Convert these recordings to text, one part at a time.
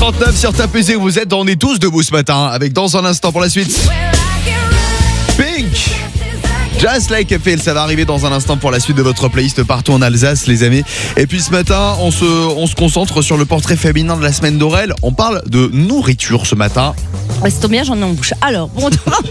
6h39 sur Top Music, vous êtes, on est tous debout ce matin, avec dans un instant pour la suite Pink, Just Like a Pill, ça va arriver dans un instant pour la suite de votre playlist partout en Alsace, les amis. Et puis ce matin, on se concentre sur le portrait féminin de la semaine d'Aurel. On parle de nourriture ce matin. Ouais, c'est bien, j'en ai en bouche. Alors, bon.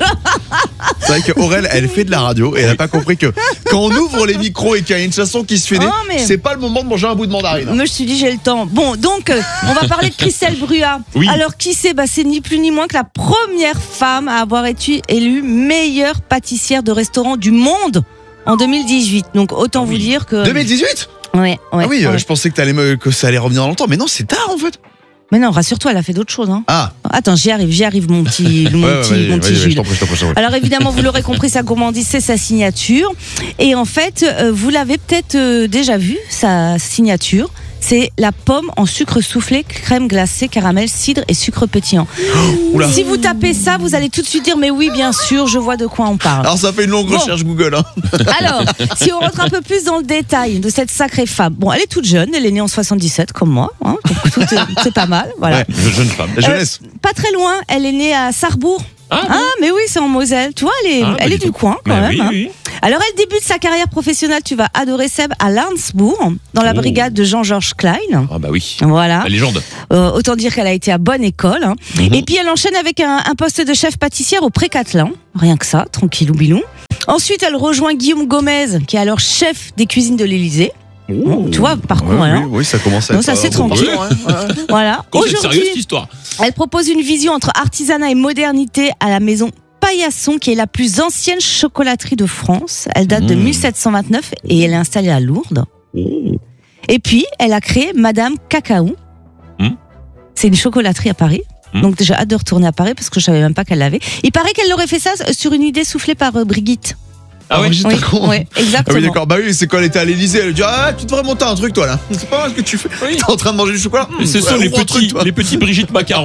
C'est vrai qu'Aurel, elle fait de la radio et elle n'a pas compris que quand on ouvre les micros et qu'il y a une chanson qui se fait c'est pas le moment de manger un bout de mandarine. Moi, je me suis dit, j'ai le temps. Bon, donc, on va parler de Christelle Brua. Oui. Alors, qui c'est ? C'est ni plus ni moins que la première femme à avoir été élue meilleure pâtissière de restaurant du monde en 2018. Donc, autant vous dire que. 2018 ? Ouais. Ah oui, ouais. je pensais que ça allait revenir dans le temps, mais non, c'est tard en fait. Mais non, rassure-toi, elle a fait d'autres choses. Hein. Ah. Attends, j'y arrive, mon petit Jules. Je t'en prie. Alors évidemment, vous l'aurez compris, sa gourmandise, c'est sa signature. Et en fait, vous l'avez peut-être déjà vu, sa signature. C'est la pomme en sucre soufflé, crème glacée, caramel, cidre et sucre pétillant. Oula. Si vous tapez ça, vous allez tout de suite dire mais oui, bien sûr, je vois de quoi on parle. Alors ça fait une longue recherche Google. Hein. Alors, si on rentre un peu plus dans le détail de cette sacrée femme. Bon, elle est toute jeune, elle est née en 77 comme moi. Hein, donc c'est pas mal, voilà. Ouais, jeune femme. La jeunesse. Pas très loin, elle est née à Sarrebourg. Ah, mais oui, c'est en Moselle. Tu vois, elle est du coin quand même. Oui, hein. oui. Alors, elle débute sa carrière professionnelle, tu vas adorer Seb, à Landsbourg, dans la brigade de Jean-Georges Klein. Ah bah oui. Voilà. La légende. Autant dire qu'elle a été à bonne école. Hein. Et puis, elle enchaîne avec un poste de chef pâtissière au Pré-Catelan. Rien que ça, tranquillou bilou. Ensuite, elle rejoint Guillaume Gomez, qui est alors chef des cuisines de l'Élysée. Bon, tu vois, parcours, hein. Oui, ça commence à être. Donc, ça, c'est tranquille. Voilà. Quand c'est sérieux Aujourd'hui, cette histoire. elle propose une vision entre artisanat et modernité à la maison Paillasson, qui est la plus ancienne chocolaterie de France. Elle date de 1729 et elle est installée à Lourdes. Et puis, elle a créé Madame Cacao. C'est une chocolaterie à Paris. Donc j'ai hâte de retourner à Paris parce que je savais même pas qu'elle l'avait. Il paraît qu'elle aurait fait ça sur une idée soufflée par Brigitte. Ah ouais. Brigitte Macron. Oui, exactement. Ah oui, d'accord. Bah oui, c'est quand elle était à l'Élysée, elle dit tu devrais monter un truc toi là. C'est pas mal ce que tu fais. Oui. T'es en train de manger du chocolat. Et ce sont les petits Brigitte Macaron.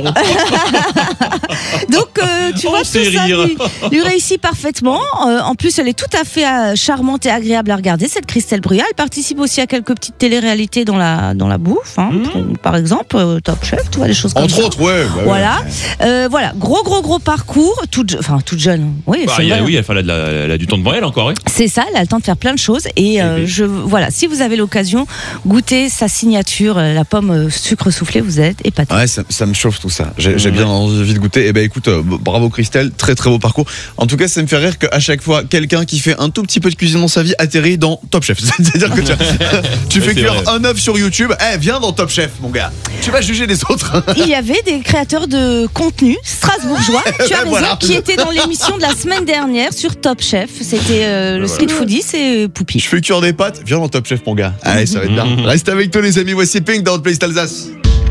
Donc tu vois, tout fait ça rire. lui réussit parfaitement. En plus, elle est tout à fait charmante et agréable à regarder, cette Christelle Brua. Elle participe aussi à quelques petites téléréalités dans la bouffe, hein, par exemple Top Chef, tu vois, des choses comme ça. Entre autres, ouais. Bah, Voilà, voilà, gros parcours, toute jeune. Oui, Bah, c'est vrai. oui, elle a du temps devant elle encore. Oui. C'est ça, elle a le temps de faire plein de choses et voilà, si vous avez l'occasion, goûtez sa signature, la pomme sucre soufflé, vous êtes épatés. Ouais, ça me chauffe tout ça. J'ai bien envie de goûter. Et ben écoute, bravo Christelle, très beau parcours. En tout cas, ça me fait rire qu'à chaque fois, quelqu'un qui fait un tout petit peu de cuisine dans sa vie atterrit dans Top Chef. C'est-à-dire que tu fais cuire un œuf sur YouTube, viens dans Top Chef, mon gars. Tu vas juger les autres. Il y avait des créateurs de contenu strasbourgeois, tu as raison, Voilà. qui étaient dans l'émission de la semaine dernière sur Top Chef. C'était le Street Foodie, c'est Poupi. Je fais cuire des pâtes, viens dans Top Chef, mon gars. Allez, ça va être bien. Reste avec toi, les amis. Voici Pink dans votre playlist Alsace.